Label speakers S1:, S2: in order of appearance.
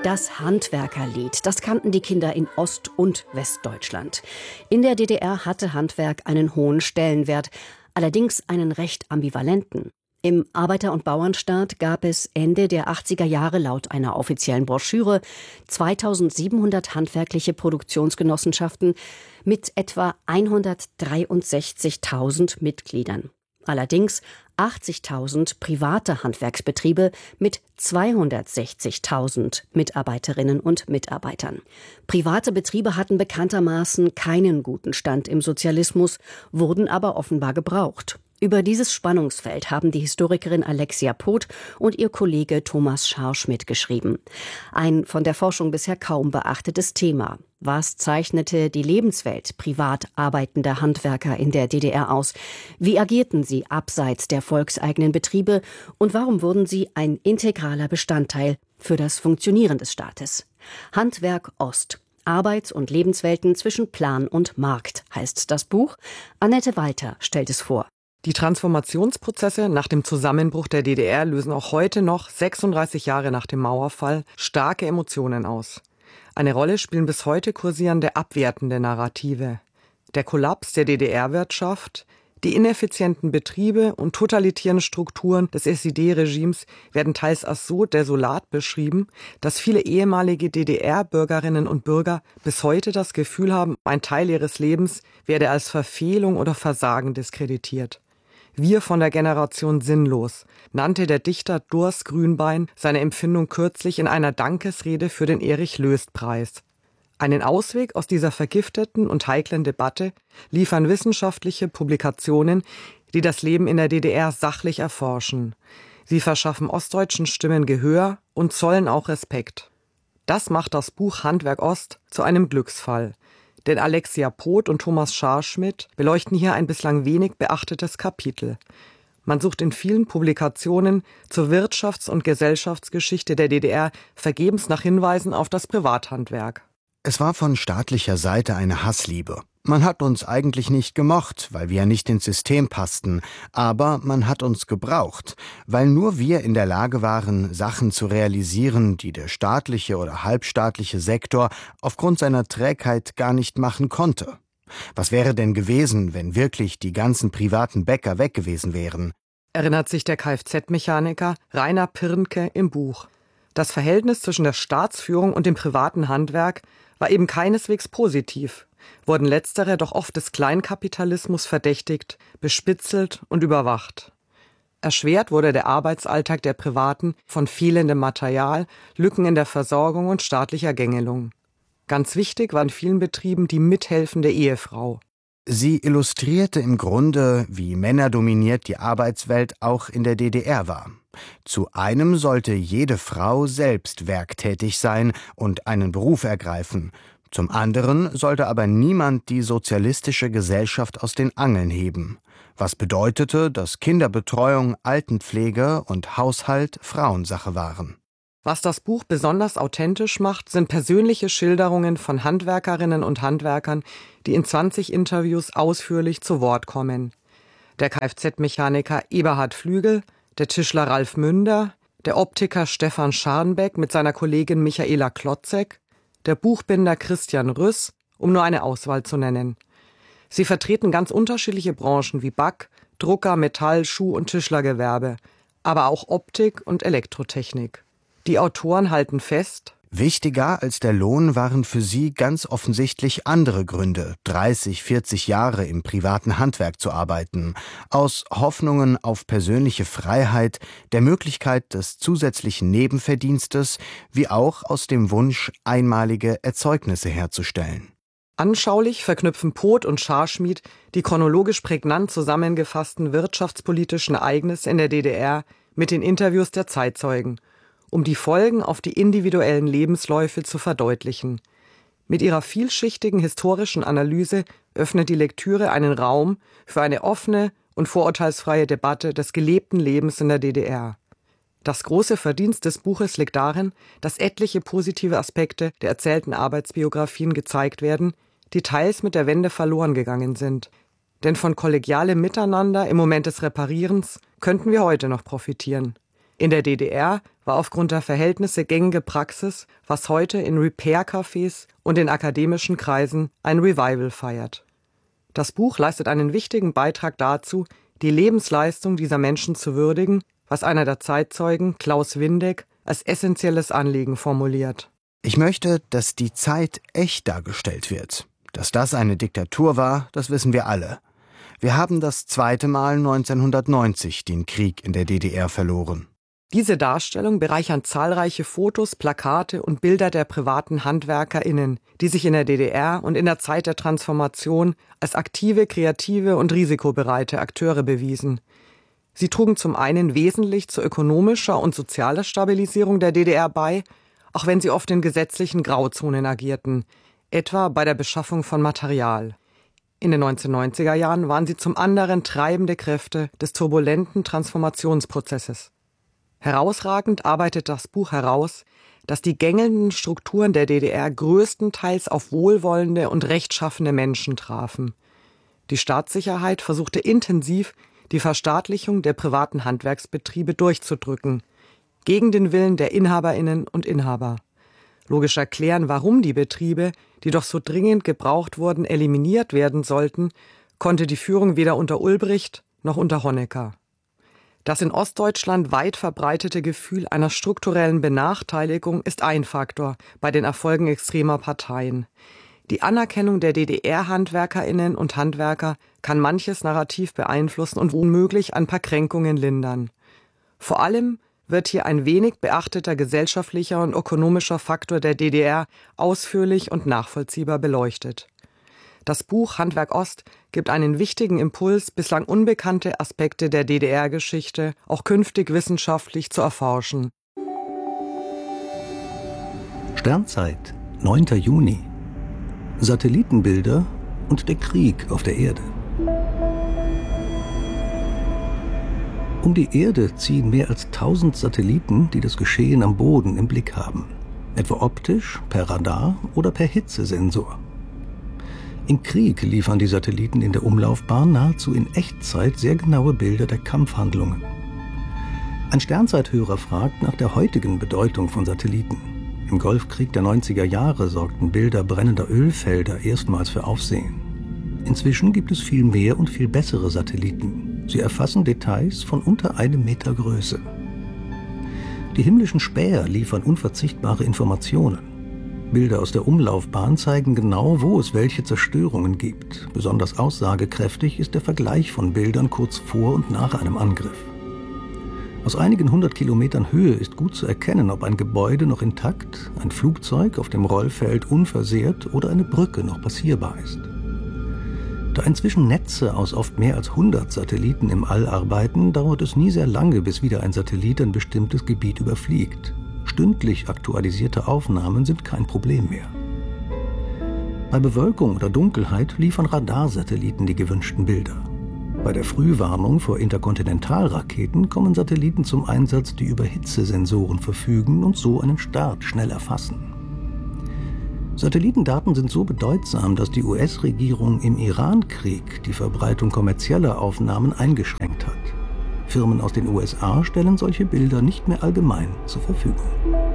S1: Das Handwerkerlied, das kannten die Kinder in Ost- und Westdeutschland. In der DDR hatte Handwerk einen hohen Stellenwert, allerdings einen recht ambivalenten. Im Arbeiter- und Bauernstaat gab es Ende der 80er Jahre laut einer offiziellen Broschüre 2700 handwerkliche Produktionsgenossenschaften mit etwa 163.000 Mitgliedern. Allerdings 80.000 private Handwerksbetriebe mit 260.000 Mitarbeiterinnen und Mitarbeitern. Private Betriebe hatten bekanntermaßen keinen guten Stand im Sozialismus, wurden aber offenbar gebraucht. Über dieses Spannungsfeld haben die Historikerin Alexia Poth und ihr Kollege Thomas Scharschmidt geschrieben. Ein von der Forschung bisher kaum beachtetes Thema. Was zeichnete die Lebenswelt privat arbeitender Handwerker in der DDR aus? Wie agierten sie abseits der volkseigenen Betriebe? Und warum wurden sie ein integraler Bestandteil für das Funktionieren des Staates? Handwerk Ost. Arbeits- und Lebenswelten zwischen Plan und Markt heißt das Buch. Annette Walter stellt es vor.
S2: Die Transformationsprozesse nach dem Zusammenbruch der DDR lösen auch heute noch, 36 Jahre nach dem Mauerfall, starke Emotionen aus. Eine Rolle spielen bis heute kursierende abwertende Narrative. Der Kollaps der DDR-Wirtschaft, die ineffizienten Betriebe und totalitären Strukturen des SED-Regimes werden teils als so desolat beschrieben, dass viele ehemalige DDR-Bürgerinnen und Bürger bis heute das Gefühl haben, ein Teil ihres Lebens werde als Verfehlung oder Versagen diskreditiert. Wir von der Generation sinnlos, nannte der Dichter Durs Grünbein seine Empfindung kürzlich in einer Dankesrede für den Erich-Löst-Preis. Einen Ausweg aus dieser vergifteten und heiklen Debatte liefern wissenschaftliche Publikationen, die das Leben in der DDR sachlich erforschen. Sie verschaffen ostdeutschen Stimmen Gehör und zollen auch Respekt. Das macht das Buch Handwerk Ost zu einem Glücksfall. Denn Alexia Poth und Thomas Scharschmidt beleuchten hier ein bislang wenig beachtetes Kapitel. Man sucht in vielen Publikationen zur Wirtschafts- und Gesellschaftsgeschichte der DDR vergebens nach Hinweisen auf das Privathandwerk.
S3: Es war von staatlicher Seite eine Hassliebe. Man hat uns eigentlich nicht gemocht, weil wir nicht ins System passten, aber man hat uns gebraucht, weil nur wir in der Lage waren, Sachen zu realisieren, die der staatliche oder halbstaatliche Sektor aufgrund seiner Trägheit gar nicht machen konnte. Was wäre denn gewesen, wenn wirklich die ganzen privaten Bäcker weg gewesen wären?
S2: Erinnert sich der Kfz-Mechaniker Rainer Pirnke im Buch. Das Verhältnis zwischen der Staatsführung und dem privaten Handwerk war eben keineswegs positiv, wurden letztere doch oft des Kleinkapitalismus verdächtigt, bespitzelt und überwacht. Erschwert wurde der Arbeitsalltag der Privaten von fehlendem Material, Lücken in der Versorgung und staatlicher Gängelung. Ganz wichtig war in vielen Betrieben die mithelfende Ehefrau.
S3: Sie illustrierte im Grunde, wie männerdominiert die Arbeitswelt auch in der DDR war. Zu einem sollte jede Frau selbst werktätig sein und einen Beruf ergreifen. Zum anderen sollte aber niemand die sozialistische Gesellschaft aus den Angeln heben. Was bedeutete, dass Kinderbetreuung, Altenpflege und Haushalt Frauensache waren.
S2: Was das Buch besonders authentisch macht, sind persönliche Schilderungen von Handwerkerinnen und Handwerkern, die in 20 Interviews ausführlich zu Wort kommen. Der Kfz-Mechaniker Eberhard Flügel, der Tischler Ralf Münder, der Optiker Stefan Scharnbeck mit seiner Kollegin Michaela Klotzek, der Buchbinder Christian Rüss, um nur eine Auswahl zu nennen. Sie vertreten ganz unterschiedliche Branchen wie Back-, Drucker-, Metall-, Schuh- und Tischlergewerbe, aber auch Optik und Elektrotechnik. Die Autoren halten fest:
S3: Wichtiger als der Lohn waren für sie ganz offensichtlich andere Gründe, 30, 40 Jahre im privaten Handwerk zu arbeiten, aus Hoffnungen auf persönliche Freiheit, der Möglichkeit des zusätzlichen Nebenverdienstes, wie auch aus dem Wunsch, einmalige Erzeugnisse herzustellen.
S2: Anschaulich verknüpfen Poth und Scharschmidt die chronologisch prägnant zusammengefassten wirtschaftspolitischen Ereignisse in der DDR mit den Interviews der Zeitzeugen, um die Folgen auf die individuellen Lebensläufe zu verdeutlichen. Mit ihrer vielschichtigen historischen Analyse öffnet die Lektüre einen Raum für eine offene und vorurteilsfreie Debatte des gelebten Lebens in der DDR. Das große Verdienst des Buches liegt darin, dass etliche positive Aspekte der erzählten Arbeitsbiografien gezeigt werden, die teils mit der Wende verloren gegangen sind. Denn von kollegialem Miteinander im Moment des Reparierens könnten wir heute noch profitieren. In der DDR war aufgrund der Verhältnisse gängige Praxis, was heute in Repair-Cafés und in akademischen Kreisen ein Revival feiert. Das Buch leistet einen wichtigen Beitrag dazu, die Lebensleistung dieser Menschen zu würdigen, was einer der Zeitzeugen, Klaus Windeck, als essentielles Anliegen formuliert.
S3: Ich möchte, dass die Zeit echt dargestellt wird. Dass das eine Diktatur war, das wissen wir alle. Wir haben das zweite Mal 1990 den Krieg in der DDR verloren.
S2: Diese Darstellung bereichern zahlreiche Fotos, Plakate und Bilder der privaten HandwerkerInnen, die sich in der DDR und in der Zeit der Transformation als aktive, kreative und risikobereite Akteure bewiesen. Sie trugen zum einen wesentlich zur ökonomischer und sozialer Stabilisierung der DDR bei, auch wenn sie oft in gesetzlichen Grauzonen agierten, etwa bei der Beschaffung von Material. In den 1990er Jahren waren sie zum anderen treibende Kräfte des turbulenten Transformationsprozesses. Herausragend arbeitet das Buch heraus, dass die gängelnden Strukturen der DDR größtenteils auf wohlwollende und rechtschaffene Menschen trafen. Die Staatssicherheit versuchte intensiv, die Verstaatlichung der privaten Handwerksbetriebe durchzudrücken, gegen den Willen der InhaberInnen und Inhaber. Logisch erklären, warum die Betriebe, die doch so dringend gebraucht wurden, eliminiert werden sollten, konnte die Führung weder unter Ulbricht noch unter Honecker. Das in Ostdeutschland weit verbreitete Gefühl einer strukturellen Benachteiligung ist ein Faktor bei den Erfolgen extremer Parteien. Die Anerkennung der DDR-HandwerkerInnen und Handwerker kann manches Narrativ beeinflussen und womöglich ein paar Kränkungen lindern. Vor allem wird hier ein wenig beachteter gesellschaftlicher und ökonomischer Faktor der DDR ausführlich und nachvollziehbar beleuchtet. Das Buch Handwerk Ost gibt einen wichtigen Impuls, bislang unbekannte Aspekte der DDR-Geschichte auch künftig wissenschaftlich zu erforschen.
S4: Sternzeit, 9. Juni. Satellitenbilder und der Krieg auf der Erde. Um die Erde ziehen mehr als 1000 Satelliten, die das Geschehen am Boden im Blick haben. Etwa optisch, per Radar oder per Hitzesensor. Im Krieg liefern die Satelliten in der Umlaufbahn nahezu in Echtzeit sehr genaue Bilder der Kampfhandlungen. Ein Sternzeithörer fragt nach der heutigen Bedeutung von Satelliten. Im Golfkrieg der 90er Jahre sorgten Bilder brennender Ölfelder erstmals für Aufsehen. Inzwischen gibt es viel mehr und viel bessere Satelliten. Sie erfassen Details von unter 1 Meter Größe. Die himmlischen Späher liefern unverzichtbare Informationen. Bilder aus der Umlaufbahn zeigen genau, wo es welche Zerstörungen gibt. Besonders aussagekräftig ist der Vergleich von Bildern kurz vor und nach einem Angriff. Aus einigen 100 Kilometern Höhe ist gut zu erkennen, ob ein Gebäude noch intakt, ein Flugzeug auf dem Rollfeld unversehrt oder eine Brücke noch passierbar ist. Da inzwischen Netze aus oft mehr als 100 Satelliten im All arbeiten, dauert es nie sehr lange, bis wieder ein Satellit ein bestimmtes Gebiet überfliegt. Stündlich aktualisierte Aufnahmen sind kein Problem mehr. Bei Bewölkung oder Dunkelheit liefern Radarsatelliten die gewünschten Bilder. Bei der Frühwarnung vor Interkontinentalraketen kommen Satelliten zum Einsatz, die über Hitzesensoren verfügen und so einen Start schnell erfassen. Satellitendaten sind so bedeutsam, dass die US-Regierung im Iran-Krieg die Verbreitung kommerzieller Aufnahmen eingeschränkt hat. Firmen aus den USA stellen solche Bilder nicht mehr allgemein zur Verfügung.